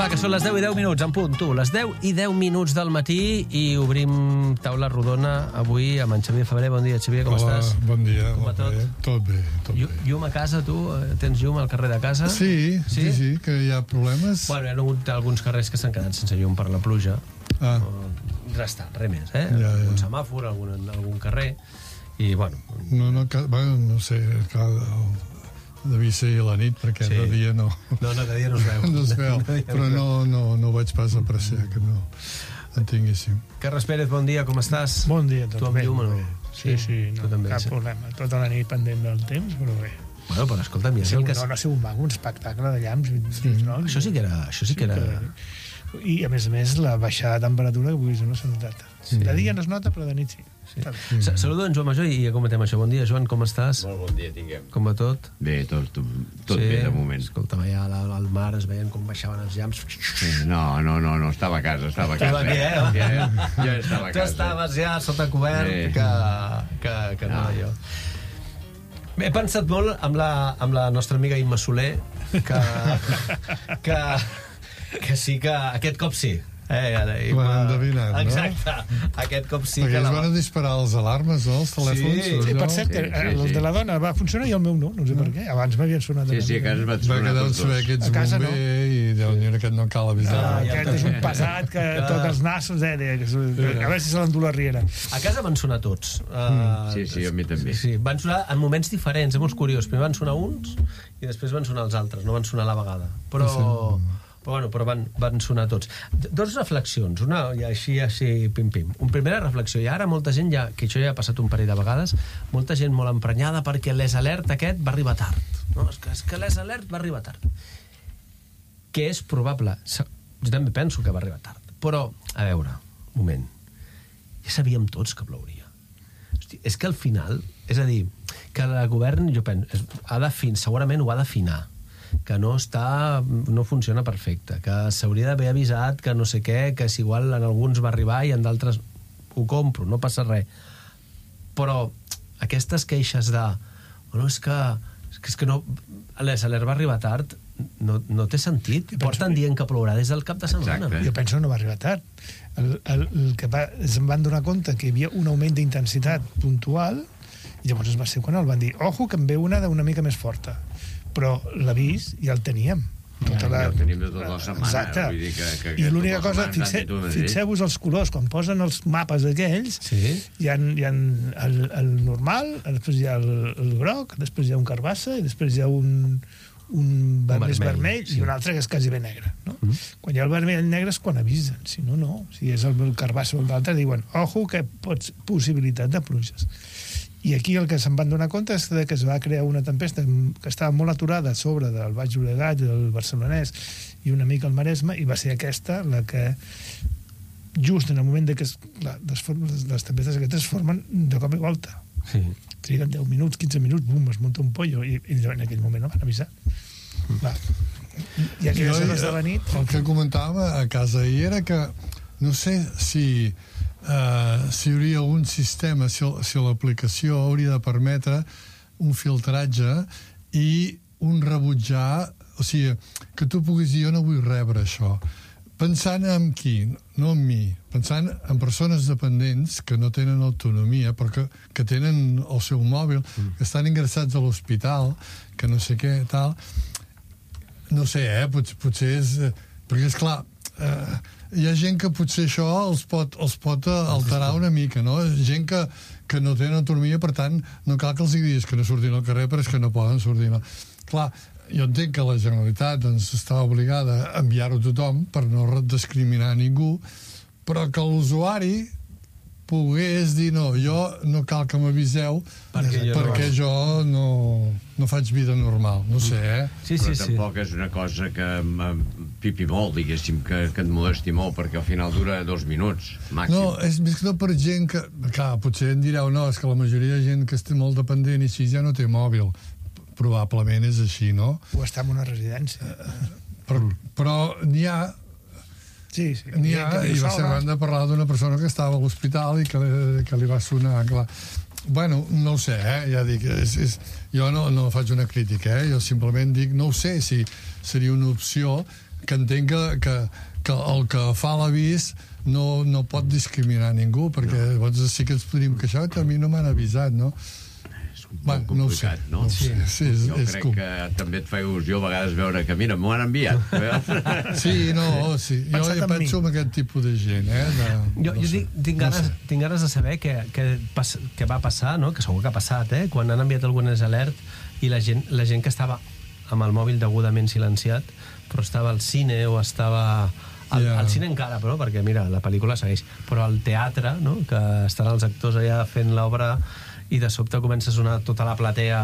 Va, que són les 10 i 10 minuts, en punt, tu. Les 10 i 10 minuts del matí i obrim taula rodona avui amb en Xavier Febrer. Bon dia, Xavier, com estàs? Bon dia. Com va tot? Tot bé, tot bé. Llum a casa, tu? Tens llum al carrer de casa? Sí, que hi ha problemes. Bueno, hi ha hagut alguns carrers que s'han quedat sense llum per la pluja. Res més, eh? Ja. Un semàfor, algun carrer. I, bueno... No sé, clar... Devia ser a la nit, perquè de dia no... No, de dia no es veu. No es veu, però no vaig pas apreciar que no en tinguéssim. Carles Pérez, bon dia, com estàs? Bon dia, tot tu amb bé. llum o no? Sí, no, cap problema. Tota la nit pendent del temps, però bé. Bueno, però escolta'm... No ha sigut un maco, un espectacle de llamps. Això sí que era... I, a més, la baixada de temperatura que avui no s'ha notat. De dia no es nota, però de nit sí. Saludo en Joan Major i ja comentem això. Bon dia, Joan, com estàs? Molt bon dia, tinguem. Com va tot? Bé, tot bé de moment. Escolta, allà al mar es veien com baixaven els llamps. No, estava a casa. Estava aquí, eh? Jo estava a casa. Tu estaves ja sota cobert, que no jo. He pensat molt amb la nostra amiga Imma Soler que sí que aquest cop sí. Ho han endevinat, no? Exacte. Aquest cop sí perquè que... es van disparar els alarmes, no? Els telèfons. Sí, per cert, el de la dona va funcionar i el meu no sé per què. Abans m'havien sonat. Sí, a casa va sonar que deuen saber que ets bomber i deuen dir que no cal avisar. Aquest és un pesat que toca els nassos, a veure si se l'endú la riera. A casa van sonar tots. Sí, a mi també. Sí, van sonar en moments diferents, és molt curiós. Primer van sonar uns i després van sonar els altres, no van sonar a la vegada. Però van sonar tots. Dos reflexions, una i així, pim-pim. Una primera reflexió, i ara molta gent, que això ja ha passat un parell de vegades, molta gent molt emprenyada perquè l'ES Alert aquest va arribar tard. No? És que l'ES Alert va arribar tard. Que és probable. Jo també penso que va arribar tard. Però, a veure, un moment, ja sabíem tots que plouria. Hosti, és que al final, és a dir, que el govern, jo penso, segurament ho ha d'afinar, que no funciona perfecte, que s'hauria d'haver avisat que no sé què, que si igual en alguns va arribar i en d'altres ho compro, no passa res. Però aquestes queixes de és que no, l'ES Alert va arribar tard, no té sentit. Porten dient que plourà des del cap de setmana. Exacte. Jo penso que no va arribar tard. El que se'n van donar compte que hi havia un augment d'intensitat puntual i llavors va ser quan el van dir ojo que en ve una mica més forta, però l'avís ja el teníem. Ja el tenim de tota la setmana. Exacte. Vull dir que I l'única cosa, fixeu-vos els colors, quan posen els mapes aquells, hi ha el normal, després hi ha el groc, després hi ha un carbassa i després hi ha un més vermell i un altre que és quasi bé negre, no? Quan hi ha el vermell i el negre és quan avisen, si no. Si és el carbassa o l'altre, diuen ojo que possibilitat de pluges. I aquí el que se'n van donar compte és que es va crear una tempesta que estava molt aturada a sobre del Baix Llobregat i del Barcelonès i una mica al Maresme, i va ser aquesta la que just en el moment que les tempestes aquestes es formen de cop i volta. Triguen 10 minuts, 15 minuts, bum, es munta un pollo, i en aquell moment no van avisar. I aquí a les de la nit... El que comentàvem a casa ahir era que no sé si hi hauria algun sistema, si l'aplicació hauria de permetre un filtratge i un rebutjar, o sigui, que tu puguis dir jo no vull rebre això, pensant en qui, no en mi, pensant en persones dependents que no tenen autonomia però que tenen el seu mòbil, que estan ingressats a l'hospital, que no sé què, tal, no sé, potser és... perquè és clar, hi ha gent que potser això els pot alterar una mica, no? Gent que no tenen autonomia, per tant, no cal que els diguis que no surtin al carrer, però és que no poden sortir. No? Clar, jo entenc que la Generalitat està obligada a enviar-ho a tothom per no discriminar ningú, però que l'usuari pogués dir no, jo no cal que m'aviseu perquè jo no faig vida normal, no sé, Però tampoc és una cosa que pipi molt, diguéssim, que et molesti molt, perquè al final dura 2 minuts, màxim. No, és més que no per gent que... Clar, potser em direu, no, és que la majoria de gent que està molt dependent i així ja no té mòbil. Probablement és així, no? O està en una residència. Però n'hi ha... Sí. N'hi ha, i va ser arran de parlar d'una persona que estava a l'hospital i que li va sonar, clar. Bueno, no ho sé, ja dic, jo no faig una crítica, jo simplement dic, no ho sé si seria una opció que entenc que el que fa l'avís no pot discriminar ningú, perquè llavors sí que ens podríem queixar, que a mi no m'han avisat, no? Bueno, complicat, no? Sí, jo crec que també et fa il·lusió a vegades veure que, mira, m'ho han enviat. Sí, jo ja penso en aquest tipus de gent, Jo tinc ganes de saber què va passar, no? Que segur que ha passat, quan han enviat algun alert i la gent que estava amb el mòbil degudament silenciat, però estava al cine o estava... Al cine encara, però, perquè, mira, la pel·lícula segueix. Però al teatre, no?, que estan els actors allà fent l'obra i de sobte comença a sonar tota la platea...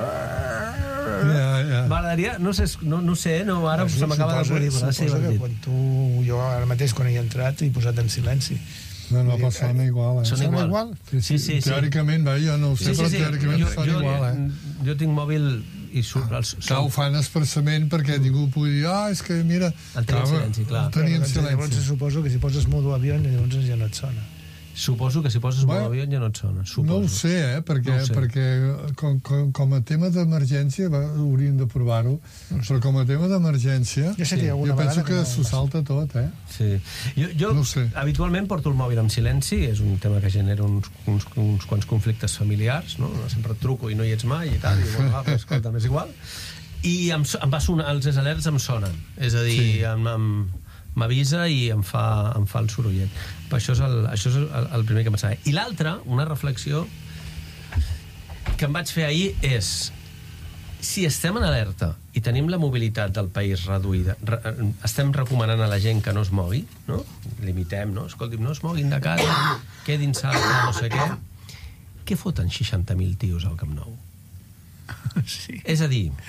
M'agradaria, no sé, ara se m'acaba d'acudir. Suposo que quan jo ara mateix, quan hi he entrat, he posat en silenci. No, però sona igual, Sona igual? Sí. Teòricament, jo no ho sé, però teòricament sona igual, Jo tinc mòbil i surt el so. Ho fan expressament perquè ningú pugui dir, és que mira... El tenen silenci, clar. Llavors suposo que si poses modo avió llavors ja no et sona. Suposo que si poses modo avió ja no et sona. No ho sé, perquè com a tema d'emergència hauríem de provar-ho, però com a tema d'emergència jo penso que s'ho salta tot, Sí. Jo habitualment porto el mòbil en silenci, és un tema que genera uns quants conflictes familiars, no? Sempre et truco i no hi ets mai i tal, i bueno, escolta, m'és igual. I em va sonar, els alerts em sonen, és a dir, m'avisa i em fa el sorollet. Això és el primer que em pensava. I l'altre, una reflexió que em vaig fer ahir és, si estem en alerta i tenim la mobilitat del país reduïda, estem recomanant a la gent que no es mogui, no? Limitem, no? Escolti'm, no es moguin de casa, quedin-se a no sé què foten 60.000 tios al Camp Nou? Sí. És a dir,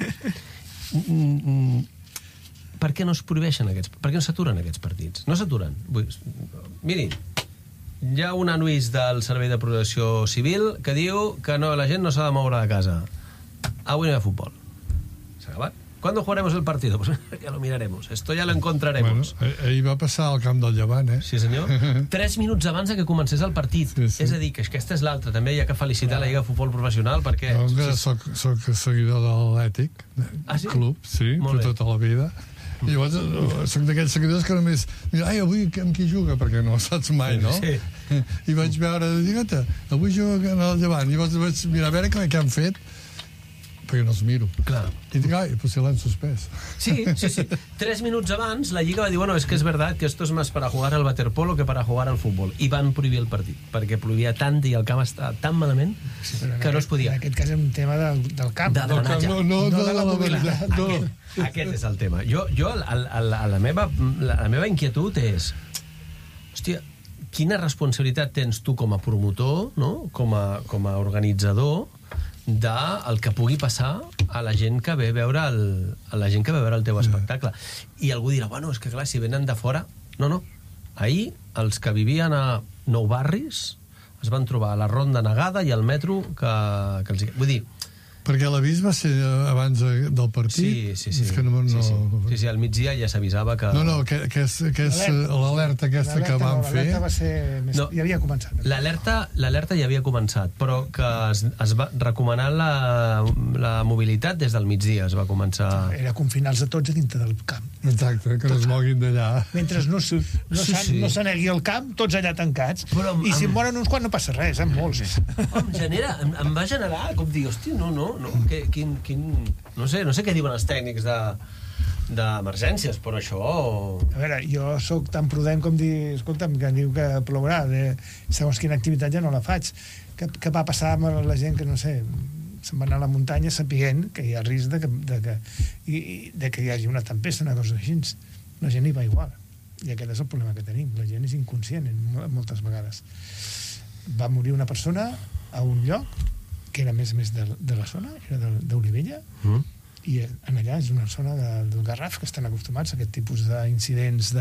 per què no es prohibeixen per què no s'aturen aquests partits? No s'aturen. Miri, hi ha un anunci del Servei de Protecció Civil que diu que la gent no s'ha de moure de casa. Avui no hi ha futbol. S'ha acabat. ¿Cuándo jugaremos el partido? Pues ya lo miraremos. Esto ya lo encontraremos. Bueno, ahir va passar al camp del Llevant, Sí, senyor. 3 minuts abans que comencés el partit. Sí. És a dir, que aquesta és l'altra. També hi ha que felicitar la Lliga de Futbol Professional perquè... Jo soc seguidor de l'Atlètic Club, sí, per tota la vida. I llavors soc d'aquells seguidors que només mira, avui amb qui juga, perquè no ho saps mai, no? Sí. I vaig veure, avui juga al Llevant, i llavors vaig mirar a veure què han fet, perquè no els miro. Clar. I dic, potser l'han suspès. Sí. 3 minuts abans la Lliga va dir, bueno, es que es verdad que esto es más para jugar al waterpolo que para jugar al fútbol. I van prohibir el partit, perquè plovia tant i el camp estava tan malament que no es podia. En aquest cas és un tema del camp. De drenatge. No de la mobilitat. Aquest és el tema. La meva inquietud és, hòstia, quina responsabilitat tens tu com a promotor, no? com a organitzador, del que pugui passar a la gent que ve a veure el teu espectacle. I algú dirà, bueno, és que clar, si venen de fora... No. Ahir, els que vivien a Nou Barris es van trobar a la Ronda Negada i al metro que els... Vull dir... Perquè l'avís va ser abans del partit? Sí. És que no... Sí, al migdia ja s'avisava que... No, que és l'alerta aquesta que van fer... L'alerta va ser... Ja havia començat. L'alerta ja havia començat, però que es va recomanar la mobilitat des del migdia, es va començar... Era confinar-los a tots a dintre del camp. Exacte, que no es moguin d'allà. Mentre no s'anegui al camp, tots allà tancats. I si en moren uns quants no passa res, molts. Em va generar, com dir, hosti, no, no sé què diuen els tècnics d'emergències, però això... A veure, jo sóc tan prudent com dir, escolta'm, que diu que plourà, segons quina activitat ja no la faig. Què va passar amb la gent que, no sé, se'n va anar a la muntanya sapient que hi ha risc de que hi hagi una tempesta, una cosa així. La gent hi va igual. I aquest és el problema que tenim. La gent és inconscient moltes vegades. Va morir una persona a un lloc que era més de la zona, era d'Olivella, i allà és una zona del Garraf que estan acostumats a aquest tipus d'incidents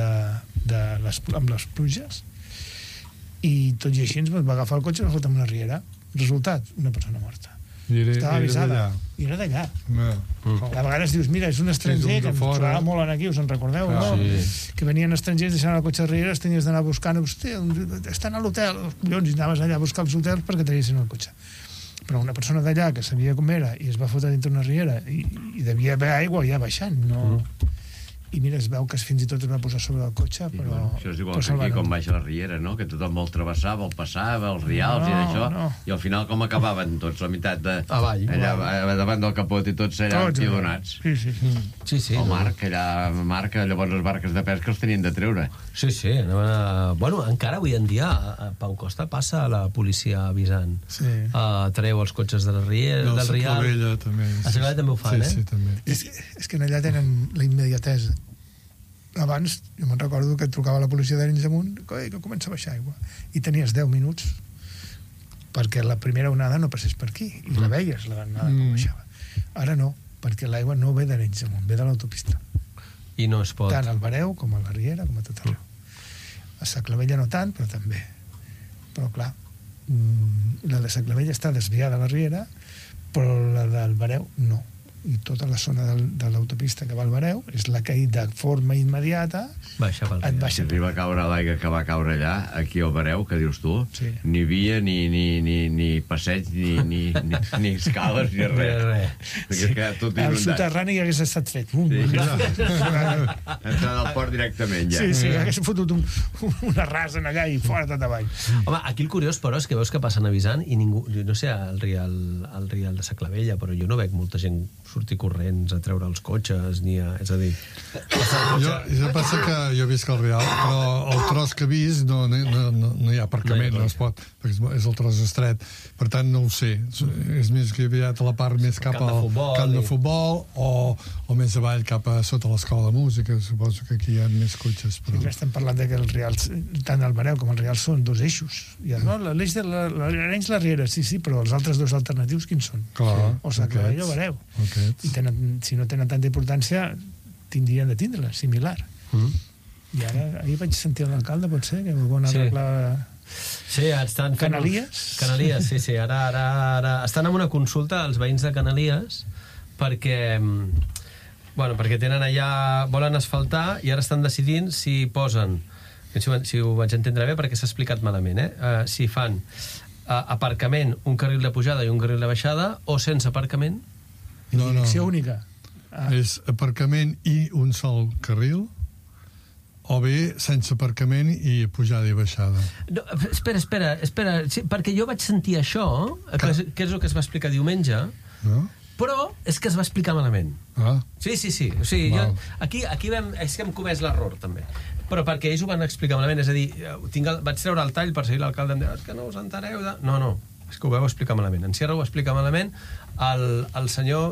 amb les pluges, i tot i així ens va agafar el cotxe i va fotre en una riera. Resultat, una persona morta. Estava avisada. I era d'allà. A vegades dius, mira, és un estranger que ens trobava molt aquí, us en recordeu, no? Que venien estrangers, deixant el cotxe a riera, tenies d'anar buscant, hòstia, estan a l'hotel, collons, i anaves allà a buscar els hotels perquè traguessin el cotxe. Però una persona d'allà que sabia com era i es va fotre dintre una riera i devia haver aigua ja baixant, no? i mira, es veu que fins i tot es va posar sobre el cotxe, però... Bueno, això és igual que aquí, com baixa la Riera, no? Que tothom vol travessar, vol passar, els rials i d'això, i al final com acabaven tots, la meitat de... Avall. Allà davant del capot i tots allà empilonats. Sí. El Marc, llavors les barques de pesca els tenien de treure. Sí. Bueno, encara avui en dia a Pau Costa passa la policia avisant. Treu els cotxes de la Riera, del Rial. A Saclavella també. A Saclavella també ho fan, Sí, també. És que allà tenen la immediatesa. Abans, jo me'n recordo que et trucava la policia d'Arenys amunt, que comença a baixar aigua, i tenies 10 minuts perquè la primera onada no passés per aquí, i la veies, la onada com baixava. Ara no, perquè l'aigua no ve d'Arenys amunt, ve de l'autopista. I no es pot. Tant al Bareu, com a la Riera, com a tot arreu. A Saclavella no tant, però també. Però clar, la de Saclavella està desviada a la Riera, però la del Bareu no. I tota la zona de l'autopista que va al Bareu és la que de forma immediata baixa pel Rial. Si arriba a caure l'aigua que va caure allà, aquí al Bareu, que dius tu, ni via, ni passeig, ni escales, ni res. El soterrani hagués estat fet. Entrar al port directament, ja. Sí, hagués fotut una rasa allà i fora tot avall. Home, aquí el curiós, però, és que veus que passen avisant i ningú, no sé, al Rial de Saclavella, però jo no veig molta gent sortir corrents a treure els cotxes, és a dir... Jo penso que jo visc al Rial, però el tros que he vist no hi ha aparcament, no es pot, perquè és el tros estret, per tant no ho sé. És més que aviat a la part més cap al camp de futbol o més avall cap a sota l'escola de música, suposo que aquí hi ha més cotxes. Sí, que estem parlant que el Rial, tant el Bareu com el Rial són dos eixos. L'eix de l'Arenys la Riera, sí, però els altres dos alternatius quins són? O Saclavella o Bareu. I si no tenen tanta importància tindrien de tindre-la, similar. I ara, ahir vaig sentir l'alcalde, potser, que vol arreglar... Sí, estan fent... Canalies, sí. Ara estan en una consulta als veïns de Canalies perquè tenen allà... volen asfaltar i ara estan decidint si posen... Si ho vaig entendre bé, perquè s'ha explicat malament, si fan aparcament, un carril de pujada i un carril de baixada, o sense aparcament. No. Direcció única. És aparcament i un sol carril, o bé sense aparcament i pujada i baixada. No, espera, sí, perquè jo vaig sentir això, que és el que es va explicar diumenge, però és que es va explicar malament. Sí. O sigui, aquí és que hem comès l'error, també. Però perquè ells ho van explicar malament, és a dir, vaig treure el tall per seguir l'alcalde, és que no us entereu de... No, és que ho vau explicar malament. En Sierra ho explica malament, el senyor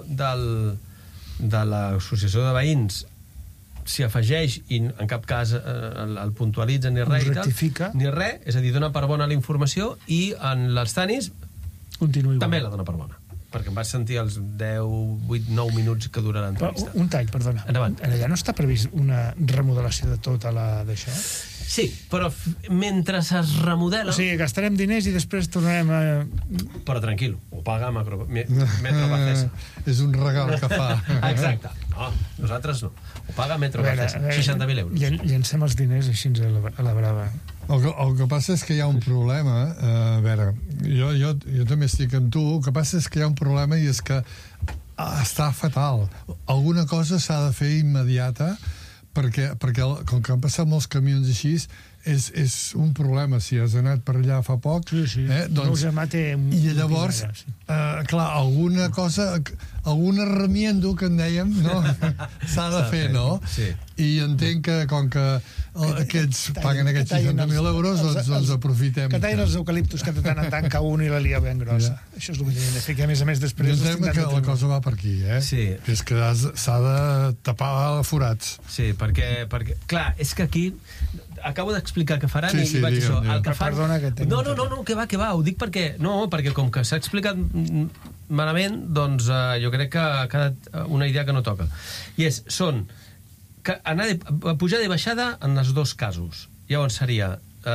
de l'associació de veïns s'hi afegeix i en cap cas el puntualitza ni res, ni res, és a dir, dona per bona la informació i en les Tanis també la dona per bona, perquè em vaig sentir els 10, 8, 9 minuts que dura l'entrevista. Un tall, perdona. Endavant. Allà no està previst una remodelació de tota d'això? Sí, però mentre es remodela... O sigui, gastarem diners i després tornarem a... Però tranquil, ho paga Metro Bacesa. És un regal que fa. Exacte. No, nosaltres no. Ho paga Metro Bacesa. 60.000 euros. Llencem els diners així a la brava. El que passa és que hi ha un problema, a veure, jo també estic amb tu, el que passa és que hi ha un problema i és que està fatal. Alguna cosa s'ha de fer immediata perquè com que han passat molts camions així, és un problema. Si has anat per allà fa poc... Sí. Doncs, i llavors, clar, alguna cosa, alguna remiendo, que en dèiem, no? S'ha de fer, no? Sí. I entenc que, com que aquests paguen aquests 60.000 euros, doncs aprofitem. Que tallin els eucaliptus, que de tant en tant cau un i la lia ben grossa. Això és el que tenim de fer, que a més després... Jo entenc que la cosa va per aquí, Sí. És que s'ha de tapar forats. Sí, perquè... Clar, és que aquí... Acabo d'explicar què faran i vaig això. El que fan... Perdona que No, que va, ho dic perquè... No, perquè com que s'ha explicat malament, doncs jo crec que ha quedat una idea que no toca. I són pujada i baixada en els dos casos. Llavors seria...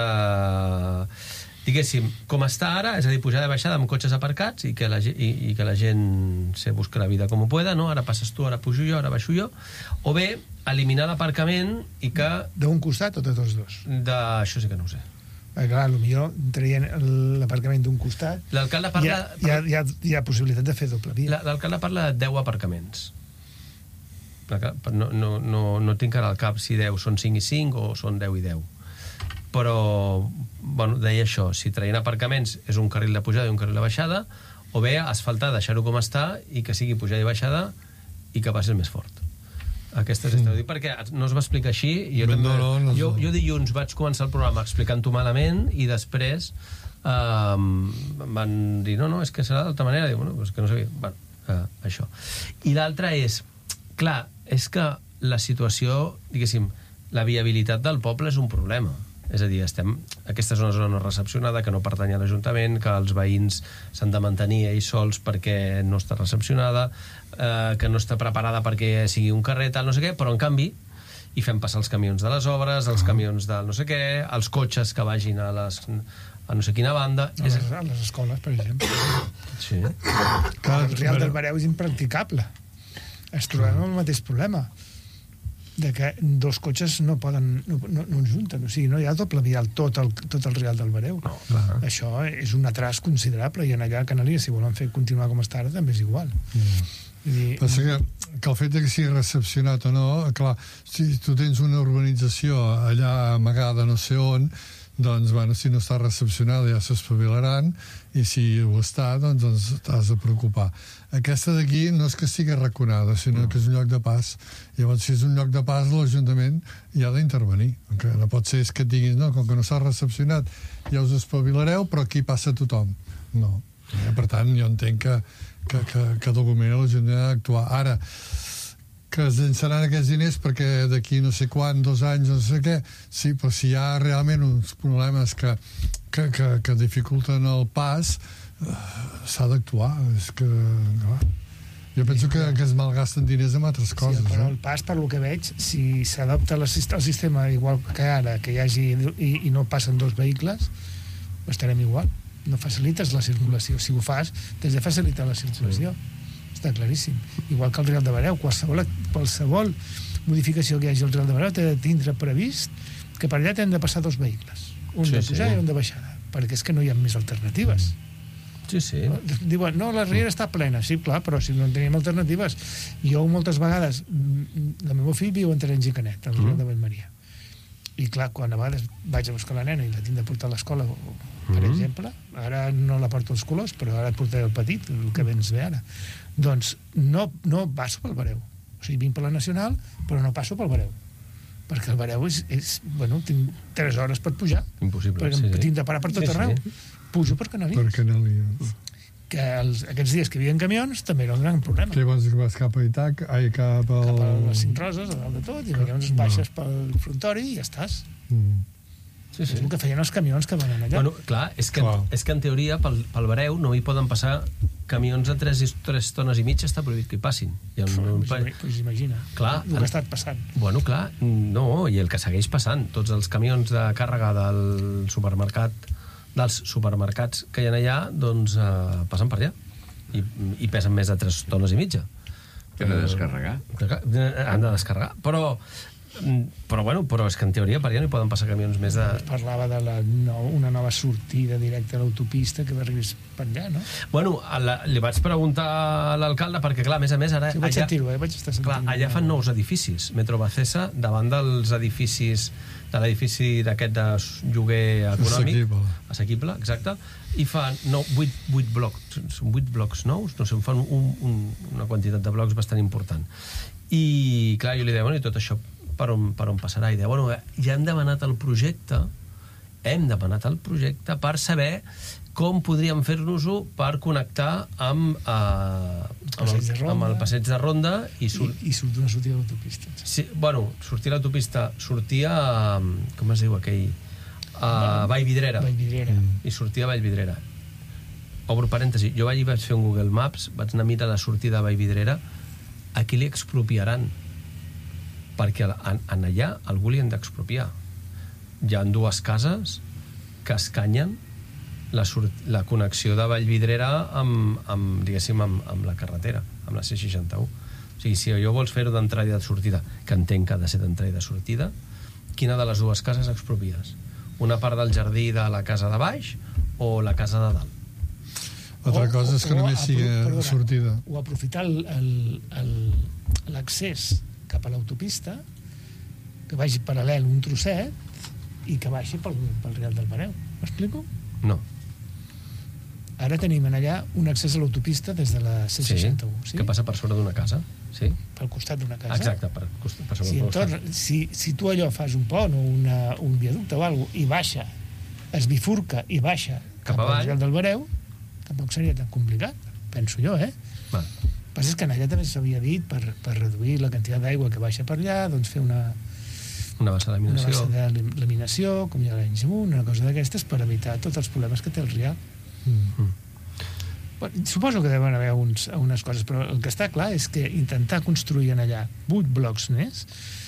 diguéssim, com està ara, és a dir, pujada i baixada amb cotxes aparcats i que la gent se busca la vida com ho pueda, no? Ara passes tu, ara pujo jo, ara baixo jo, o bé eliminar l'aparcament i que... D'un costat o de tots dos? Això sí que no ho sé. Clar, potser traient l'aparcament d'un costat... L'alcalde parla... Hi ha possibilitat de fer doble via. L'alcalde parla de 10 aparcaments. no tinc ara al cap si 10 són 5 i 5 o són 10 i 10. Però, bueno, deia això, si traient aparcaments és un carril de pujada i un carril de baixada, o bé asfaltar, deixar-ho com està i que sigui pujada i baixada i que passi el més fort. Aquesta és ho dic perquè no es va explicar així i jo dilluns vaig començar el programa explicant-ho malament i després van dir no, és que serà d'altra manera. Dic, bueno, és que no sabia. Bueno, això. I l'altra és, clar, és que la situació, diguéssim, la viabilitat del poble és un problema. És a dir, aquesta és una zona no recepcionada, que no pertany a l'Ajuntament, que els veïns s'han de mantenir ells sols perquè no està recepcionada, que no està preparada perquè sigui un carrer, tal, no sé què, però en canvi hi fem passar els camions de les obres, els camions del no sé què, els cotxes que vagin a no sé quina banda. A les escoles, per exemple. Sí. El Rial del Bareu és impracticable. Es trobem amb el mateix problema de que dos cotxes no junten, o sigui, no hi ha doble vial tot el Rial del Bareu. Això és un atras considerable, i en allà a Canàries, si volen continuar com està ara, també és igual. Passa que el fet que sigui recepcionat o no, clar, si tu tens una urbanització allà amagada no sé on, doncs, bueno, si no està recepcionada ja s'espavilaran, i si ho està, doncs t'has de preocupar. Aquesta d'aquí no és que estigui arraconada, sinó que és un lloc de pas. Llavors, si és un lloc de pas, l'Ajuntament hi ha d'intervenir. No pot ser que et diguis, no, com que no s'ha recepcionat, ja us espavilareu, però aquí passa tothom. No. Per tant, jo entenc que d'alguna l'Ajuntament ha d'actuar. Ara, que es llançaran aquests diners perquè d'aquí no sé quan, 2 anys, no sé què, sí, però si hi ha realment uns problemes que dificulten el pas, s'ha d'actuar. És que, clar, jo penso que es malgasten diners en altres coses. Sí, però el pas, per lo que veig, si s'adopta el sistema igual que ara, que hi hagi i no passen 2 vehicles, estarem igual. No facilites la circulació. Si ho fas, t'has de facilitar la circulació. Està claríssim. Igual que el Rial de Bareu, qualsevol modificació que hi hagi al Rial de Bareu té de tindre previst que per allà tenen de passar 2 vehicles, un de pujada i un de baixada, perquè és que no hi ha més alternatives. Sí. Diuen, no, la riera està plena. Sí, clar, però si no tenim alternatives. Jo moltes vegades, el meu fill viu en Tereny i Canet, al Rial de Vallmaria, i clar, quan a vegades vaig a buscar la nena i la tinc de portar a l'escola, per exemple, ara no la porto als colors, però ara portaré el petit, el que vens bé ara, doncs no passo pel Bareu. O sigui, vinc per la Nacional, però no passo pel Bareu, perquè el Bareu és bueno, tinc 3 hores per pujar. Impossible, perquè tinc de parar per tot arreu. Pujo per Canàries. Que aquests dies que hi havia camions també era un gran problema. Que llavors vas cap a Itac, cap a les 5 Roses, a dalt de tot, i llavors baixes pel frontori i ja estàs. Sí. És el que feien els camions que van allà. Bueno, clar, és que en teoria pel Bareu no hi poden passar camions de 3 tones i mitja, està prohibit que hi passin. Pues imagina el que ha estat passant. Bueno, clar, no, i el que segueix passant. Tots els camions de càrrega dels supermercats que hi ha allà, doncs passen per allà i pesen més de 3 tones i mitja. Han de descarregar. Han de descarregar, però és que en teoria per allà no hi poden passar camions més de... Es parlava d'una nova sortida directa a l'autopista que arribés per allà, no? Bueno, li vaig preguntar a l'alcalde perquè, clar, a més ara... Sí, vaig sentir-ho, vaig estar sentint-ho. Clar, allà fan nous edificis. Metro Bacesa, davant dels edificis, de l'edifici d'aquest de lloguer econòmic... Assequible, exacte. I fan 8 blocs. Són 8 blocs nous, no sé, fan una quantitat de blocs bastant important. I, clar, jo li deia, bueno, i tot això per on passarà? I deia, bueno, ja hem demanat el projecte per saber com podríem fer-nos-ho per connectar amb el passeig de Ronda i sortir una sortida a l'autopista. Sí, bueno, sortir a l'autopista, sortir a... com es diu aquell? A Vallvidrera. I sortir a Vallvidrera. Obro parèntesi, jo vaig fer un Google Maps, vaig anar a mirar la sortida a Vallvidrera, aquí li expropiaran, perquè allà algú li han d'expropiar. Hi ha 2 cases que escanyen la connexió de Vallvidrera amb la carretera, amb la C61. O sigui, si allò vols fer-ho d'entrada i de sortida, que entenc que ha de ser d'entrada i de sortida, quina de les 2 cases expropies? Una part del jardí de la casa de baix o la casa de dalt? Altra cosa és que només sigui sortida. O aprofitar l'accés cap a l'autopista, que vagi paral·lel un trosset i que baixi pel Rial del Bareu. M'explico? No. Ara tenim allà un accés a l'autopista des de la C61. Sí, que passa per sobre d'una casa. Sí. Pel costat d'una casa. Exacte, per sobre d'una casa. Si tu allò fas un pont o un viaducte o alguna cosa i baixa, es bifurca i baixa cap al Rial del Bareu, tampoc seria tan complicat, penso jo, El que passa és que allà també s'havia dit per reduir la quantitat d'aigua que baixa per allà, doncs fer una bassa de laminació, com hi ha l'any amunt, una cosa d'aquestes, per evitar tots els problemes que té el Rial. Suposo que deuen haver unes coses, però el que està clar és que intentar construir en allà 8 blocs més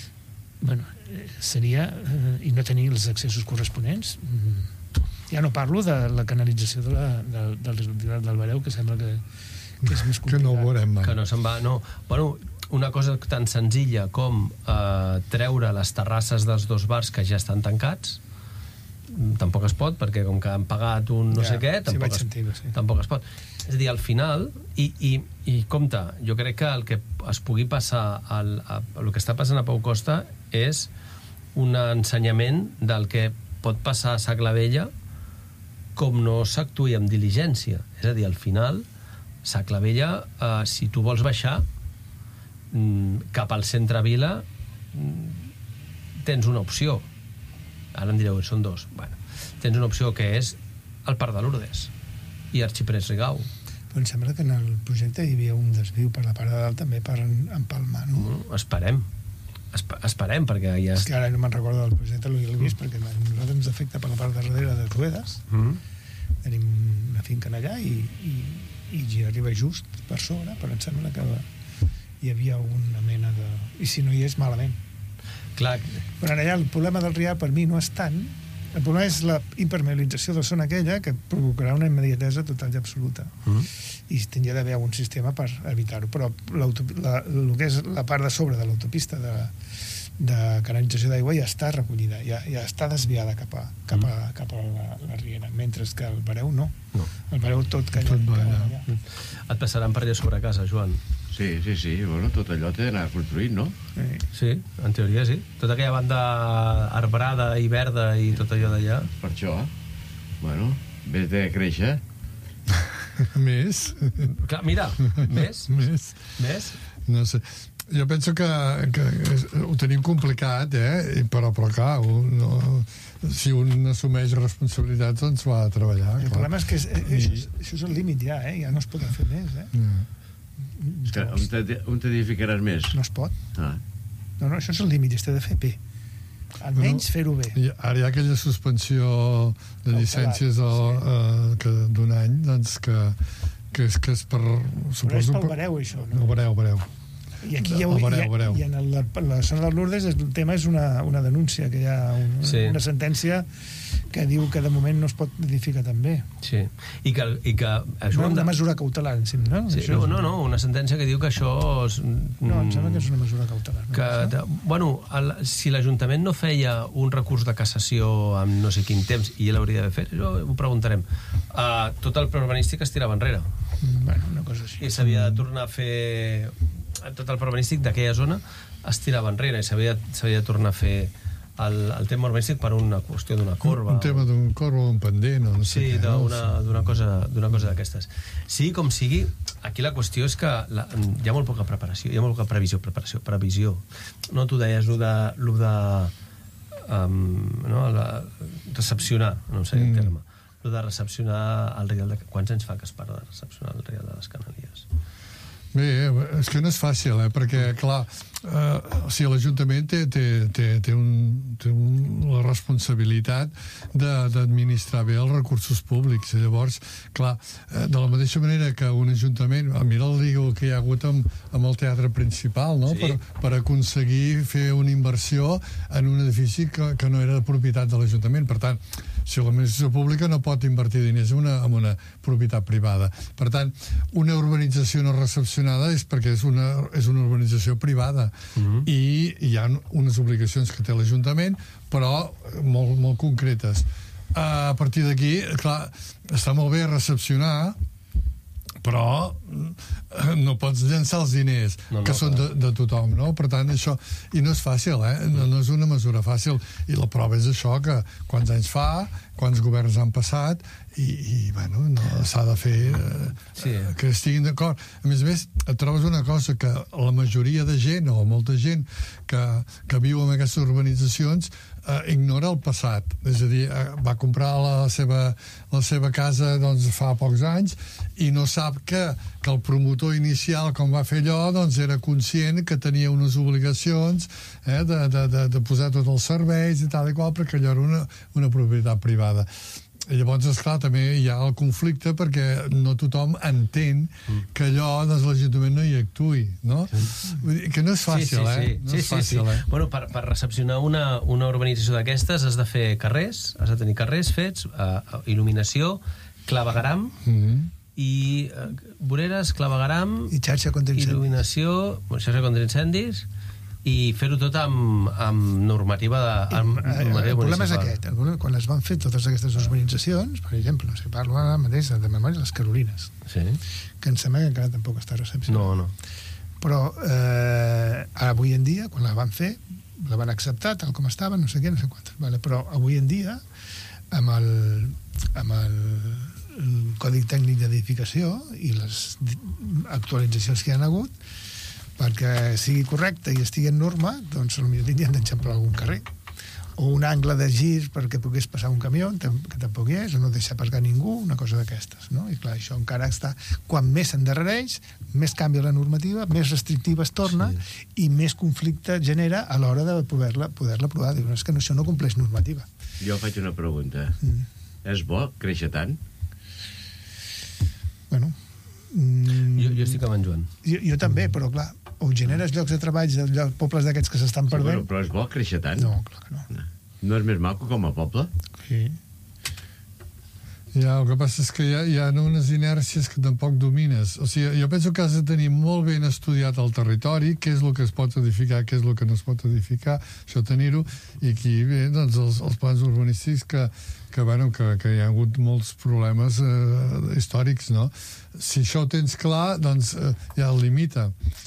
seria, i no tenir els accessos corresponents, ja no parlo de la canalització del Rial del Bareu, que sembla que és més complicat. Que no ho veurem mai. Que no se'n va, no. Bueno, una cosa tan senzilla com treure les terrasses dels 2 bars que ja estan tancats, tampoc es pot, perquè com que han pagat un no sé què, tampoc es pot. És a dir, al final, i compte, jo crec que el que es pugui passar, el que està passant a Pau Costa és un ensenyament del que pot passar a Sa Clavella com no s'actuï amb diligència. És a dir, al final, Sa Clavella, si tu vols baixar cap al centre vila, tens una opció. Ara em direu, són 2. Bueno, tens una opció que és el Parc de Lourdes i Arxiprés Rigau. Però em sembla que en el projecte hi havia un desviu per la part de dalt també per empalmar, no? Esperem, perquè ja... És que ara no me'n recordo del projecte, l'he vist, perquè nosaltres ens afecta per la part de darrere de Ruedas. Tenim una finca allà i hi arriba just per sobre, però em sembla que hi havia una mena de... I si no hi és, malament. Clar. Però allà el problema del Rià per mi no és tant. El problema és la impermeabilització de la zona aquella, que provocarà una immediatesa total i absoluta. I tindria d'haver algun sistema per evitar-ho. Però el que és la part de sobre de l'autopista de canalització d'aigua ja està recollida, ja està desviada cap a la riera, mentre que el Bareu no. El Bareu tot calla allà. Et passaran per allà sobre casa, Joan? Sí, bueno, tot allò té d'anar construït, no? Sí, en teoria sí. Tota aquella banda arbrada i verda i tot allò d'allà. Per això, bueno, vés de créixer. Més? Clar, mira, més? No sé. Jo penso que ho tenim complicat, però clar, si un assumeix responsabilitats, doncs va a treballar. El problema és que això és el límit ja, ja no es pot fer més, On t'edificaràs més? No es pot. No, això és el límit, i s'ha de fer bé. Almenys fer-ho bé. Ara hi ha aquella suspensió de llicències d'un any, doncs que és per... Però és pel Bareu, això, no? El Bareu. I aquí i en la zona del Lourdes el tema és una denúncia, que hi ha una sentència que diu que de moment no es pot edificar tan bé. Sí. I que això una mesura cautelar, no? Sí, no, una sentència que diu que això... No, em sembla que és una mesura cautelar. Bueno, si l'Ajuntament no feia un recurs de cassació amb no sé quin temps, i ell hauria de fer, això ho preguntarem, tot el pla urbanístic es tirava enrere. Bueno, una cosa així. I s'havia de tornar a fer... Tot el pla urbanístic d'aquella zona es tirava enrere i s'havia de tornar a fer el tema urbanístic per una qüestió d'una corba. Un tema d'un corba o un pendent, no sé què. Sí, d'una cosa d'aquestes. Sí, com sigui, aquí la qüestió és que hi ha molt poca preparació, hi ha molt poca previsió. No, tu deies lo de recepcionar, no sé el terme, lo de recepcionar el Rial de... Quants anys fa que es parla de recepcionar el Rial de les Canalies? Bé, és que no és fàcil, perquè, clar, l'Ajuntament té la responsabilitat d'administrar bé els recursos públics. Llavors, clar, de la mateixa manera que un Ajuntament... Mira el lío que hi ha hagut amb el teatre principal, no? Sí. Per aconseguir fer una inversió en un edifici que no era de propietat de l'Ajuntament. Per tant, si l'administració pública no pot invertir diners en una propietat privada. Per tant, una urbanització no recepcionada és perquè és una urbanització privada. I hi ha unes obligacions que té l'Ajuntament, però molt concretes. A partir d'aquí, clar, està molt bé recepcionar, però no pots llançar els diners que són de tothom, no? Per tant, això... I no és fàcil, no és una mesura fàcil. I la prova és això, que quants anys fa, quants governs han passat, i bueno, s'ha de fer que estiguin d'acord. A més, et trobes una cosa, que la majoria de gent, o molta gent que viu en aquestes urbanitzacions, ignora el passat. És a dir, va comprar la seva casa fa pocs anys i no sap que el promotor inicial, com va fer allò, doncs era conscient que tenia unes obligacions de posar tots els serveis i tal i qual, perquè allò era una propietat privada. I llavors, esclar, també hi ha el conflicte perquè no tothom entén que allò, doncs, l'Ajuntament no hi actuï, no? Vull dir que no és fàcil, No és fàcil. Bueno, per recepcionar una urbanització d'aquestes has de fer carrers, has de tenir carrers fets, il·luminació, clavegaram, i voreres, clavegaram, i xarxa contra incendis. Il·luminació, xarxa contra incendis, i fer-ho tot amb normativa el problema és aquest. Quan es van fer totes aquestes urbanitzacions, per exemple, no sé, parlo ara mateix de memòria, les Carolines, que em sembla que encara tampoc està recepcionat. No. Però avui en dia, quan la van fer, la van acceptar tal com estava, no sé què, no sé quantes, però avui en dia, amb el Codi Tècnic d'Edificació i les actualitzacions que hi ha hagut, perquè sigui correcte i estigui en norma, doncs potser tindrien d'eixamplar algun carrer. O un angle de gir perquè pogués passar un camió, que tampoc hi és, o no deixar aparcar ningú, una cosa d'aquestes, no? I clar, això encara està... Quan més s'endarrereix, més canvia la normativa, més restrictiva es torna i més conflicte genera a l'hora de poder-la aprovar. Diu, és que això no compleix normativa. Jo faig una pregunta. És bo créixer tant? Bueno... Jo estic amb en Joan. Jo també, però clar, o generes llocs de treball de pobles d'aquests que s'estan perdent... Però és bo créixer tant? No, clar que no. No és més maco com a poble? Sí. Ja, el que passa és que hi ha unes inèrcies que tampoc domines. O sigui, jo penso que has de tenir molt ben estudiat el territori, què és el que es pot edificar, què és el que no es pot edificar, això tenir-ho, i aquí, bé, doncs, els plans urbanístics que hi ha hagut molts problemes històrics, no? Si això ho tens clar, doncs ja el limita.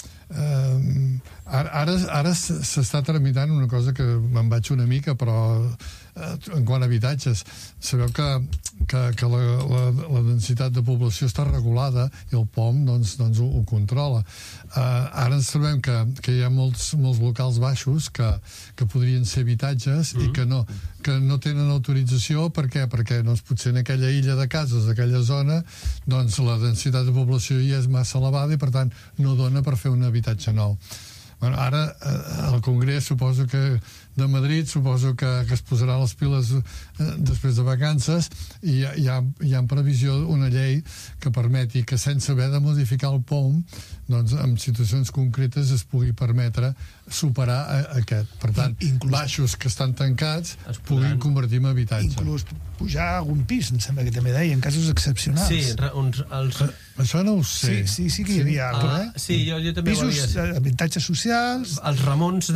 Ara s'està tramitant una cosa que me'n vaig una mica, però en quant a habitatges, sabeu que la densitat de població està regulada i el POM doncs ho controla. Ara ens trobem que hi ha molts locals baixos que podrien ser habitatges i que no tenen autorització. Per què? Perquè doncs, potser en aquella illa de cases, d'aquella zona, doncs la densitat de població ja és massa elevada i per tant no dona per fer un habitatge nou. Bueno, ara al Congrés suposo que de Madrid suposo que es posarà les piles després de vacances i hi ha en previsió una llei que permeti que sense haver de modificar el POM doncs en situacions concretes es pugui permetre superar aquest. Per tant, baixos que estan tancats es puguin convertir en habitatge. Inclús pujar a algun pis, em sembla que també deia, en casos excepcionals. Sí, això no ho sé. Sí que hi havia alguna cosa, Sí, jo també ho havia. Pisos, habitatges socials... Els ramons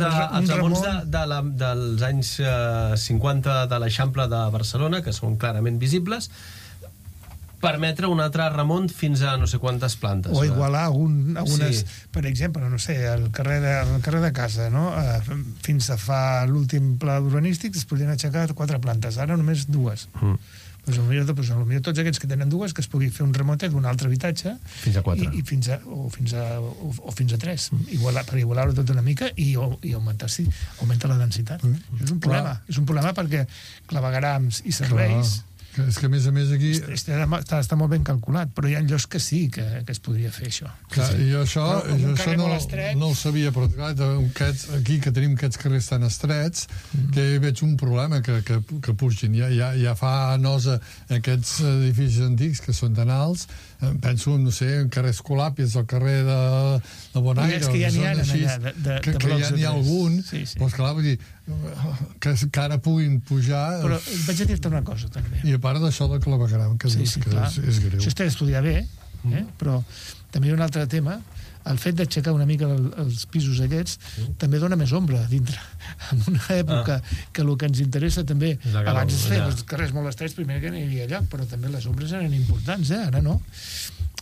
dels anys 50 de l'Eixample de Barcelona, que són clarament visibles, permetre un altre ramon fins a no sé quantes plantes. O igualar algunes... Sí. Per exemple, no sé, el carrer de casa, no? Fins a fa l'últim pla urbanístic es podien aixecar 4 plantes, ara només 2. Pues potser tots aquests que tenen 2 que es pugui fer un remotet d'un altre habitatge fins a 4 o fins a 3 per igualar-ho tot una mica i augmenta la densitat. És un problema. És un problema perquè clavegarams i serveis És que, a més aquí... Està molt ben calculat, però hi ha llocs que sí, que es podria fer això. Clar, sí. Jo això no ho sabia, però clar, aquí que tenim aquests carrers tan estrets, que veig un problema que pugin. Ja fa nosa aquests edificis antics que són tan alts, penso, no sé, en carrer Escolàpies, el carrer de Bonaire, que ja n'hi ha que ja n'hi ha algun, però esclar, vull dir, que ara puguin pujar... Però vaig a dir-te una cosa, també. I a part d'això de clavegaram, que dius que és greu. Això està d'estudiar bé, però també hi ha un altre tema. El fet d'aixecar una mica els pisos aquests també dona més ombra dintre. En una època que el que ens interessa també, abans es feien els carrers molt estrets, primer que no hi havia lloc, però també les ombres eren importants, ara no.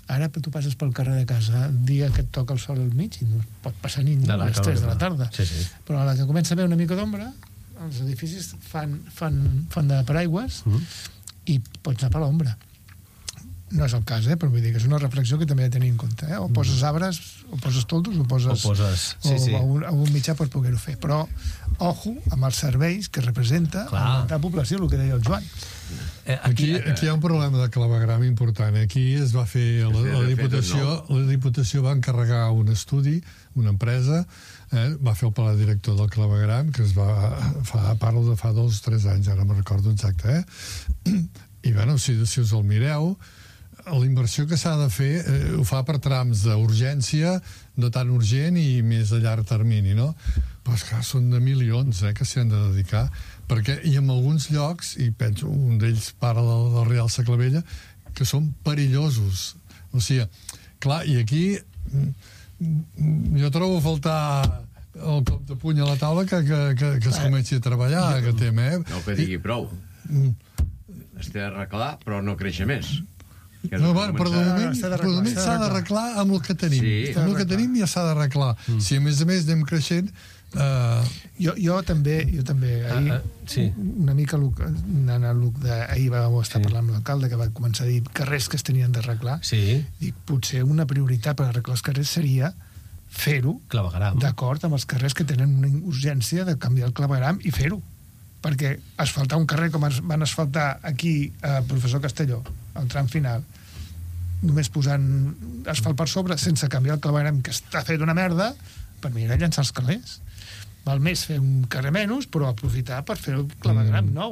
Ara tu passes pel carrer de casa el dia que et toca el sol al mig i no pot passar ningú a les 3 de la tarda. Però a la que comença a haver una mica d'ombra, els edificis fan de paraigües i pots anar per l'ombra. No és el cas, però vull dir que és una reflexió que també he de tenir en compte. O poses arbres, o poses toldos, o algun mitjà per poder-ho fer. Però, ojo, amb els serveis que representa la població, el que deia el Joan. Aquí hi ha un problema de clavegram important. Aquí es va fer, la Diputació va encarregar un estudi, una empresa, va fer el pla director del clavegram, que es va, parlo de fa 2 o 3 anys, ara me'n recordo exacte, i bueno, si us el mireu, la inversió que s'ha de fer ho fa per trams d'urgència, no tan urgent i més a llarg termini, no? Però esclar, són de milions que s'hi han de dedicar, perquè i en alguns llocs, i penso, un d'ells parla del Real Saclavella, que són perillosos. O sigui, clar, i aquí jo trobo a faltar el cop de puny a la taula que es comenci a treballar, que té, no que digui prou. Es té d'arreglar, però no créixer més. No, però de moment s'ha d'arreglar amb el que tenim. Amb el que tenim ja s'ha d'arreglar. Si a més anem creixent... Jo també una mica anant al look ahir vam estar parlant amb l'alcalde que va començar a dir carrers que es tenien d'arreglar. Dic, potser una prioritat per arreglar els carrers seria fer-ho d'acord amb els carrers que tenen una urgència de canviar el clavegram i fer-ho. Perquè asfaltar un carrer com van asfaltar aquí a Professor Castelló, al tram final, només posant asfalt per sobre, sense canviar el clavegram, que està fet una merda, per mi era llançar els calés. Val més fer un carrer menys, però aprofitar per fer el clavegram nou.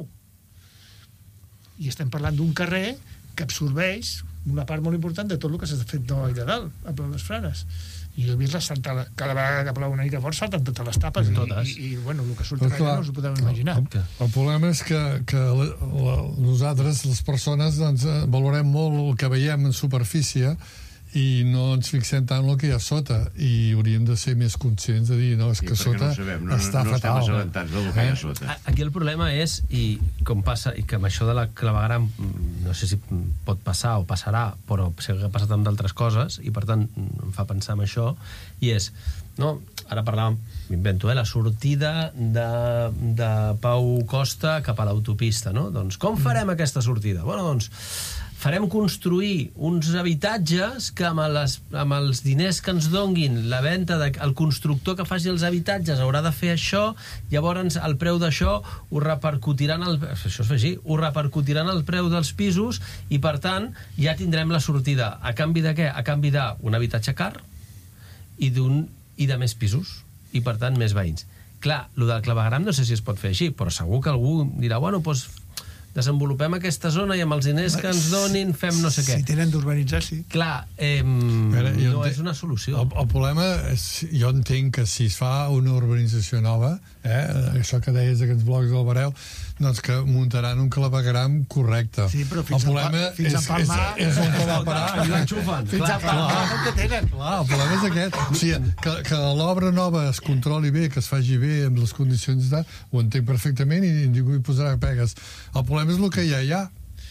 I estem parlant d'un carrer que absorbeix una part molt important de tot el que s'ha fet de de dalt, a Pla de les Frares. I jo he vist cada vegada que plou una mica fort salten totes les tapes i bueno, el que surt allà no us ho podeu imaginar. El problema és que nosaltres, les persones, valorem molt el que veiem en superfície i no ens fixem tant en el que hi ha sota i hauríem de ser més conscients de dir, no, és que sota està fatal. No estem assabentats del que hi ha sota. Aquí el problema és, i com passa, i que amb això de la clavegram no sé si pot passar o passarà, però sé que ha passat amb d'altres coses i per tant em fa pensar en això, i és, no, ara parlàvem, m'invento, la sortida de Pau Costa cap a l'autopista, no? Doncs com farem aquesta sortida? Bueno, doncs farem construir uns habitatges que amb els diners que ens donguin la venda, el constructor que faci els habitatges haurà de fer això, llavors el preu d'això ho repercutiran això es fa així, ho repercutiran el preu dels pisos i per tant ja tindrem la sortida. A canvi de què? A canvi d'un habitatge car i de més pisos i per tant més veïns. Clar, el del clavegram no sé si es pot fer així, però segur que algú dirà, bueno, doncs desenvolupem aquesta zona i amb els diners que ens donin fem no sé què. Si tenen d'urbanitzar, sí. Clar, no és una solució. El problema és, jo entenc que si es fa una urbanització nova, això que deies d'aquests blocs del Bareu, doncs que muntaran un clavegram correcte. Sí, però fins a Palmar és on va parar. I l'enxufen. Fins a Palmar el que tenen. Clar, el problema és aquest. O sigui, que l'obra nova es controli bé, que es faci bé amb les condicions ho entenc perfectament i ningú hi posarà pegues. El problema és el que ja hi ha.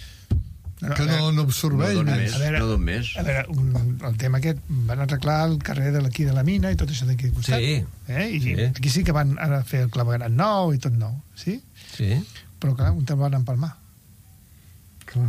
Que no absorbeix més. No don més. A veure, el tema aquest, van arreglar el carrer d'aquí de la mina i tot això d'aquí al costat. I aquí sí que van fer el clavegram nou i tot nou, sí? Sí. Però clar, on te'l van empalmar? Clar.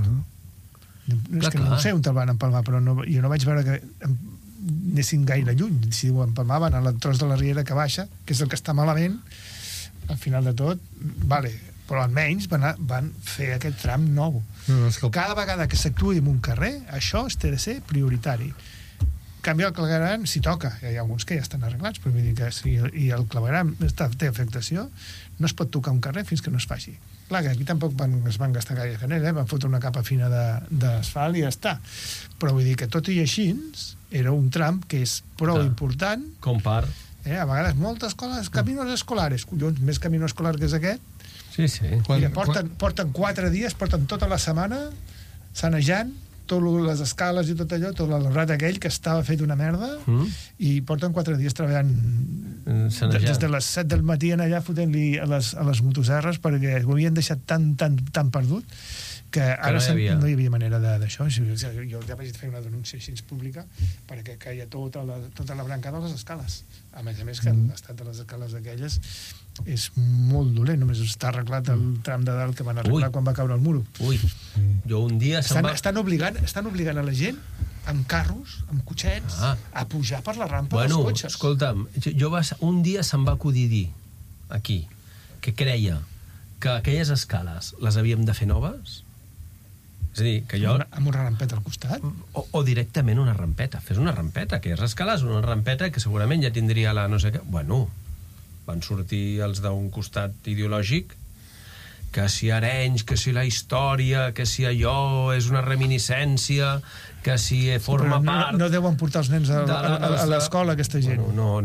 És que no sé on te'l van empalmar, però jo no vaig veure que anessin gaire lluny. Si ho empalmaven a l'entrós de la Riera que baixa, que és el que està malament, al final de tot, vale, però almenys van fer aquest tram nou. Cada vegada que s'actuï en un carrer, això té de ser prioritari. Canviar el clavegram si toca. Hi ha alguns que ja estan arreglats, però vull dir que si el clavegram té afectació, no es pot tocar un carrer fins que no es faci. Clar, que aquí tampoc es van gastar gaire canela, van fotre una capa fina d'asfalt i ja està. Però vull dir que tot i així era un tram que és prou important. Com per... A vegades moltes escoles, caminos escolares, collons, més camino escolar que és aquest. Sí, sí. Mira, porten 4 dies, porten tota la setmana sanejant totes les escales i tot allò, tot l'albrat aquell que estava fet una merda, i porten 4 dies treballant des de les 7 del matí allà fotent-li a les motoserres perquè ho havien deixat tan perdut que ara no hi havia manera d'això. Jo ja vaig fer una denúncia així pública perquè caia tota la brancada a les escales. A més que l'estat de les escales aquelles és molt dolent. Només està arreglat el tram de dalt que van arreglar quan va caure el muro. Jo un dia... Estan obligant a la gent amb carros, amb cotxets, a pujar per la rampa dels cotxes. Escolta'm, un dia se'm va acudir dir, aquí, que creia que aquelles escales les havíem de fer noves. És a dir, que jo... Amb una rampeta al costat? O directament una rampeta. Fes una rampeta, aquelles escales, una rampeta que segurament ja tindria la no sé què... Bueno, van sortir els d'un costat ideològic, que si Arenys, que si la història, que si allò és una reminiscència, que si forma part... No deuen portar els nens a l'escola, aquesta gent. No.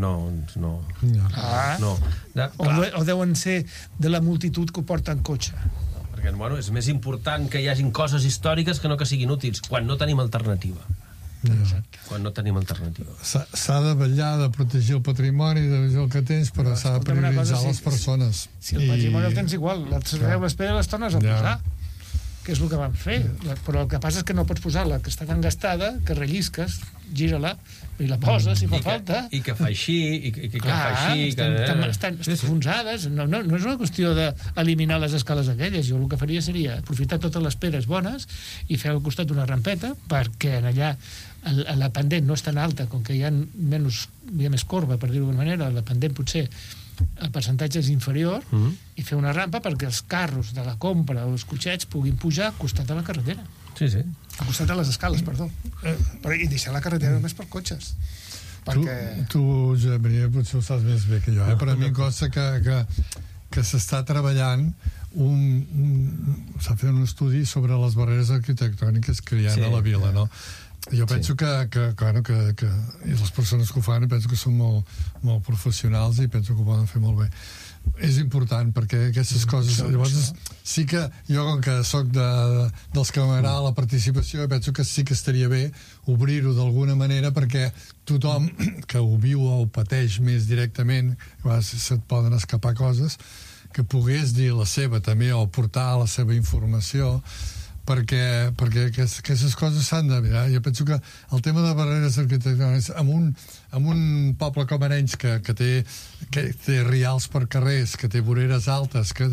O deuen ser de la multitud que ho porta en cotxe. Perquè, és més important que hi hagin coses històriques que no que siguin útils, quan no tenim alternativa. Quan no tenim alternativa. S'ha de vetllar, de protegir el patrimoni, de veure el que tens, però s'ha de prioritzar les persones. Si el patrimoni el tens igual, les pedres les tornes a posar, que és el que van fer. Però el que passa és que no pots posar la que està tan gastada, que rellisques, gira-la, i la poses, si fa falta. I que fa així, i que fa així... Estan enfonsades. No és una qüestió d'eliminar les escales aquelles. Jo el que faria seria aprofitar totes les pedres bones i fer al costat una rampeta, perquè allà la pendent no és tan alta, com que hi ha més corba, per dir-ho d'alguna manera, la pendent potser el percentatge és inferior, i fer una rampa perquè els carros de la compra o els cotxets puguin pujar al costat de la carretera. Sí. Al costat de les escales, perdó. I deixar la carretera només per cotxes. Tu, Josep Maria, potser ho saps més bé que jo, però a mi em consta que s'està treballant s'ha fet un estudi sobre les barreres arquitectòniques que hi ha a la vila, no? Jo penso que i les persones que ho fan penso que són molt professionals i penso que ho poden fer molt bé. És important perquè aquestes coses... Llavors sí que jo, com que soc dels que m'agrada la participació, penso que sí que estaria bé obrir-ho d'alguna manera perquè tothom que ho viu o ho pateix més directament, a vegades se't poden escapar coses, que pogués dir la seva també o portar la seva informació, perquè aquestes coses s'han de mirar. Jo penso que el tema de barreres arquitectòniques en un poble com Arenys que té rials per carrers, que té voreres altes, que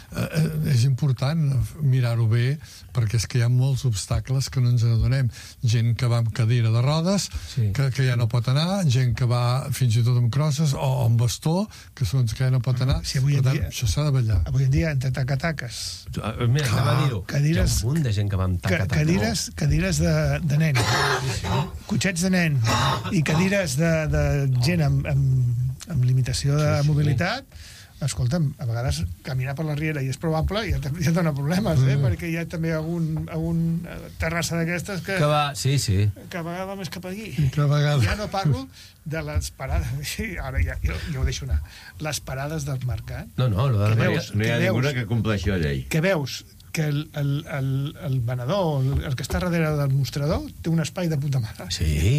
és important mirar-ho bé, perquè és que hi ha molts obstacles que no ens adonem. Gent que va amb cadira de rodes, que ja no pot anar, gent que va fins i tot amb crosses o amb bastó, que ja no pot anar. Per tant, això s'ha de vetllar. Avui en dia, entre taca-taques, mira, anava a dir-ho, hi ha un munt de gent que va amb taca-taca. Cadires de nen, cotxets de nen i cadires de gent amb limitació de mobilitat. Escolta'm, a vegades caminar per la riera i és probable, ja dona problemes, perquè hi ha també algun terrassa d'aquestes que va, que a vegades va més cap aquí. Ja no parlo de les parades, ara ja ho deixo anar, les parades del mercat. No hi ha ninguna que compleixi la llei. Que veus que el venedor, el que està darrere del mostrador, té un espai de puta mare. Sí.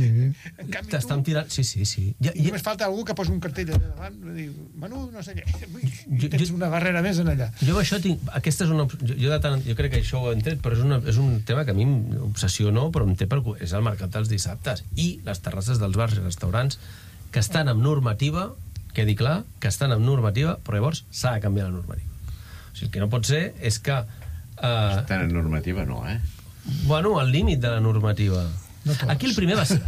En canvi t'estan tirant... Sí. Només falta algú que posi un cartell allà davant i diu, menú, no sé què. Tens una barrera més en allà. Jo això tinc... Aquesta és una... Jo crec que això ho he entret, però és un tema que a mi m'obsessiona, però em té preocupat. És el mercat dels dissabtes i les terrasses dels bars i restaurants que estan amb normativa, quedi clar, que estan amb normativa, però llavors s'ha de canviar la normativa. O sigui, el que no pot ser és que... Estan en normativa, no, Bueno, al límit de la normativa. No aquí el primer va ser...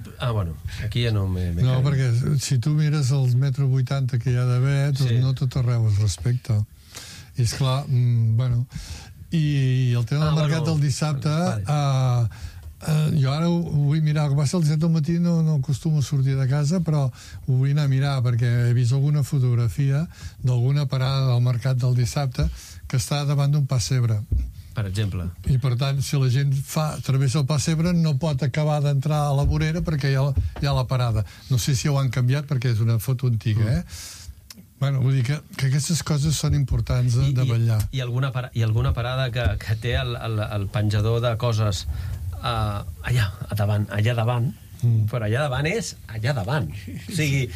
aquí ja no m'he... No, perquè si tu mires els 1,80 m que hi ha d'haver, doncs no tot arreu es respecta. I esclar, i el tema del mercat del dissabte... jo ara ho vull mirar, com va ser el 7 del matí no acostumo a sortir de casa, però ho vull anar a mirar perquè he vist alguna fotografia d'alguna parada del mercat del dissabte que està davant d'un pessebre, per exemple, i per tant si la gent travessa el pessebre no pot acabar d'entrar a la vorera perquè hi ha la parada. No sé si ho han canviat perquè és una foto antiga, vull dir que aquestes coses són importants de vetllar. I alguna parada que té el penjador de coses allà davant, però allà davant és allà davant, o sigui,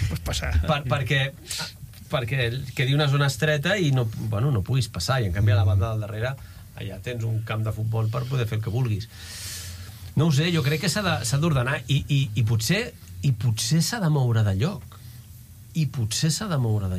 perquè quedi una zona estreta i no puguis passar, i en canvi a la banda del darrere allà tens un camp de futbol per poder fer el que vulguis. No ho sé, jo crec que s'ha d'ordenar i potser s'ha de moure de lloc. Potser s'ha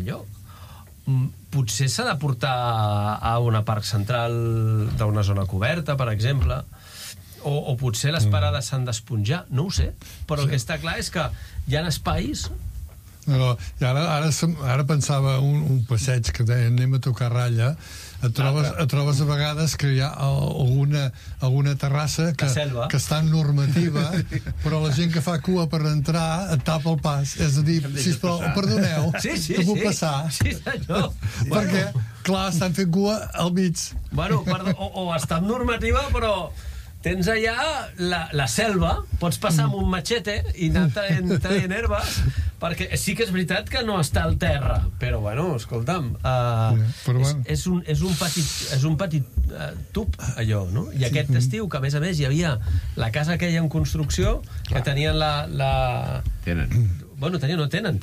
de portar a una parc central d'una zona coberta, per exemple, o potser les parades s'han d'esponjar, no ho sé, però el que està clar és que hi ha espais. No, i ara pensava un passeig que deia anem a tocar ratlla, et trobes a vegades que hi ha alguna terrassa que està en normativa, però la gent que fa cua per entrar et tapa el pas, és a dir, sisplau, perdoneu, que puc passar? Sí, senyor. Perquè, clar, estan fent cua al mig. Bueno, o està en normativa, però tens allà la selva, pots passar amb un machete i anar traient herbes, perquè sí que és veritat que no està al terra, però bueno, escolta'm, és un petit tub, allò, no? I aquest estiu, que a més hi havia la casa aquella en construcció, que tenien Bueno, tenen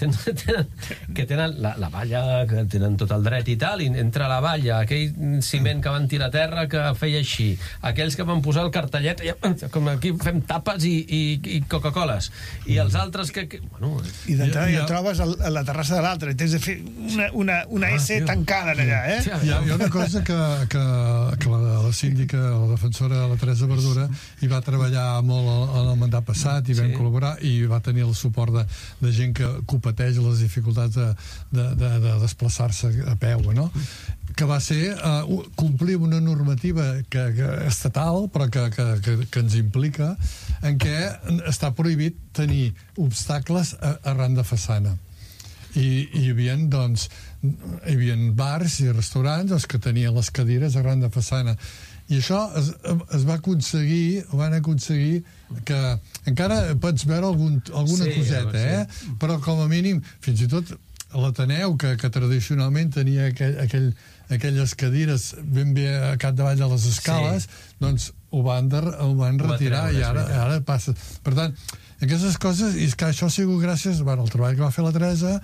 la valla, que tenen tot el dret i tal, i entre la valla, aquell ciment que van tirar a terra que feia així, aquells que van posar el cartellet, com aquí fem tapes i Coca-Coles, i els altres que bueno, i d'entrada ja trobes a la terrassa de l'altre, i tens de fer una S tancada allà, eh? Hi ha una cosa que la síndica, la defensora, la Teresa Verdura, hi va treballar molt en el mandat passat, i vam col·laborar, i va tenir el suport de gent que pateix les dificultats de desplaçar-se a peu, no? Que va ser complir una normativa estatal, però que ens implica en què està prohibit tenir obstacles arran de façana. I hi havia, doncs, bars i restaurants que tenien les cadires arran de façana. I això es va aconseguir, van aconseguir que encara pots veure alguna coseta, però com a mínim, fins i tot l'Ateneu, que tradicionalment tenia aquelles cadires ben bé a capdavall de les escales, doncs ho van retirar i ara passa. Per tant, aquestes coses, i és que això ha sigut gràcies al treball que va fer la Teresa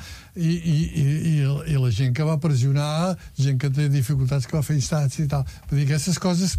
i la gent que va pressionar, gent que té dificultats que va fer instància i tal. Vull dir, aquestes coses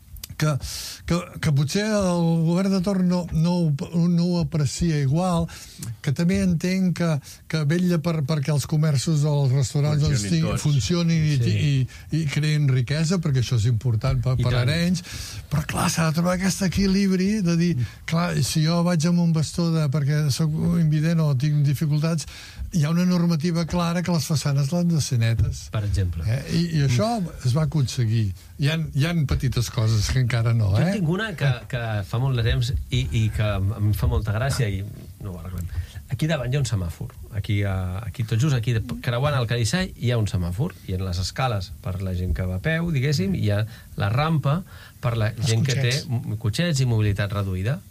que potser el govern de torn no ho aprecia igual, que també entenc que vetlla perquè els comerços o els restaurants funcionin i creïn riquesa, perquè això és important per Arenys, però clar, s'ha de trobar aquest equilibri de dir, clar, si jo vaig amb un bastó perquè soc invident o tinc dificultats, hi ha una normativa clara que les façanes l'han de ser netes. Per exemple. I això es va aconseguir. Hi ha petites coses que encara no, Jo en tinc una que fa molt de temps i que a mi em fa molta gràcia i no ho arreglem. Aquí davant hi ha un semàfor. Aquí tot just aquí, creuant el Carissall, hi ha un semàfor, i en les escales per la gent que va a peu, diguéssim, hi ha la rampa per la gent que té cotxets i mobilitat reduïda.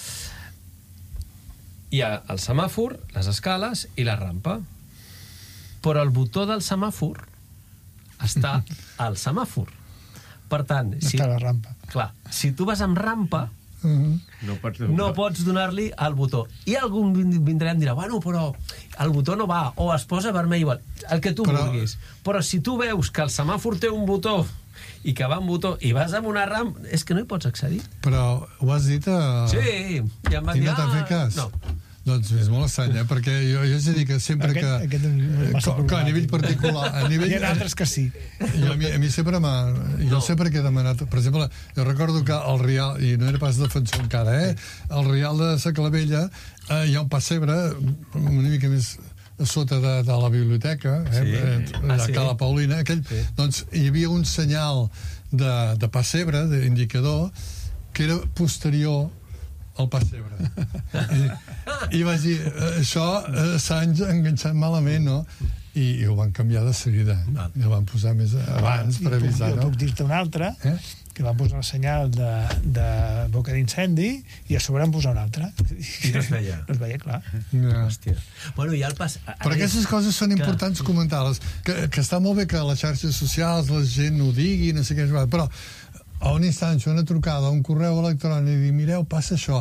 Hi ha el semàfor, les escales i la rampa. Però el botó del semàfor està al semàfor. Per tant, la rampa. Clar, si tu vas amb rampa, no pots donar-li al botó. I algú vindrà i em dirà, bueno, però el botó no va, o es posa vermell igual, el que tu vulguis. Però si tu veus que el semàfor té un botó i que va amb botó i vas amb una rampa, és que no hi pots accedir. Però ho has dit Sí, i em van dir... I no t'han fet cas? No. Doncs és molt estrany, perquè jo he de dir que sempre que a nivell particular... Hi ha altres que sí. A mi sempre jo sempre que he demanat... Per exemple, jo recordo que al Rial, i no era pas defensor encara, al Rial de Sa Clavella hi ha un pessebre una mica més a sota de la biblioteca, allà a la Paulina, doncs hi havia un senyal de pessebre, d'indicador, que era posterior al pessebre. I vaig dir, això s'ha enganxat malament, no? I ho van canviar de seguida. I ho van posar més abans per avisar, no? Jo puc dir-te una altra, que van posar el senyal de boca d'incendi i a sobre van posar una altra. I no es veia. No es veia, clar. Hòstia. Bueno, i el pas... Però aquestes coses són importants comentar-les. Que està molt bé que a les xarxes socials la gent ho digui, no sé què, però a una instància, una trucada, un correu electrònic i dir, mireu, passa això.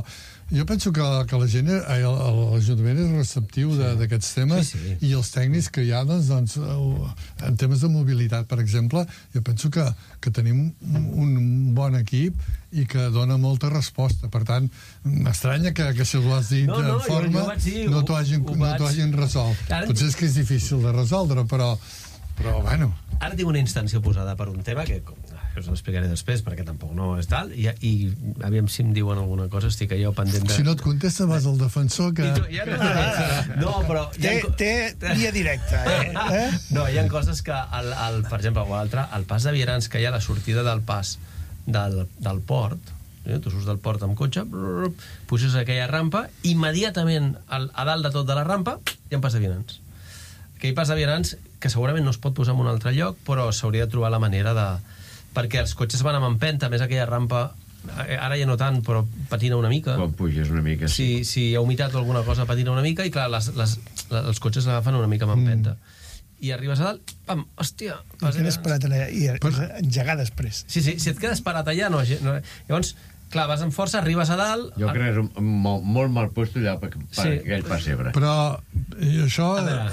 jo penso que la gent, l'Ajuntament és receptiu d'aquests temes, i els tècnics que hi ha, doncs, en temes de mobilitat, per exemple, jo penso que tenim un bon equip i que dona molta resposta. Per tant, m'estranya que si ho has dit en forma no t'ho hagin resolt. Potser és que és difícil de resoldre, però bueno. Ara tinc una instància posada per un tema que us l'explicaré després, perquè tampoc no és tal, i aviam si em diuen alguna cosa, estic allò pendent de... Si no et contesta, vas al defensor que... No, però... Té via directa, No, hi ha coses que, per exemple, o l'altre, al pas de Viarans, que hi ha la sortida del pas del port, tu surts del port amb cotxe, puges aquella rampa, immediatament a dalt de tot de la rampa hi ha un pas de Viarans. Aquell pas de Viarans, que segurament no es pot posar en un altre lloc, però s'hauria de trobar la manera de... perquè els cotxes van amb empenta, a més aquella rampa ara ja no tant, però patina una mica. Quan puges una mica, sí. Si hi ha humitat o alguna cosa, patina una mica, i clar, els cotxes l'agafen una mica amb empenta. I arribes a dalt, pam, hòstia... I quedes parat allà, i engegar després. Sí, si et quedes parat allà, no... Llavors, clar, vas amb força, arribes a dalt... Jo crec que és molt mal puesto allà per aquell pessebre. Però això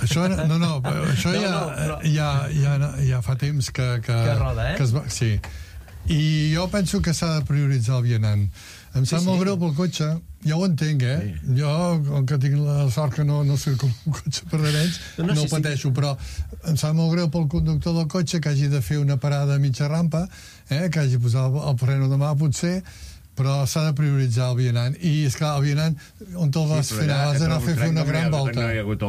ja fa temps que roda, sí. I jo penso que s'ha de prioritzar el vianant. Em sap molt greu pel cotxe, ja ho entenc, Jo, com que tinc la sort que no circulo un cotxe per d'ells, no ho pateixo, però em sap molt greu pel conductor del cotxe que hagi de fer una parada a mitja rampa, que hagi posat el freno de mà, potser, però s'ha de prioritzar el vianant. I, esclar, el vianant, on te'l vas fer? Has d'anar a fer una gran volta.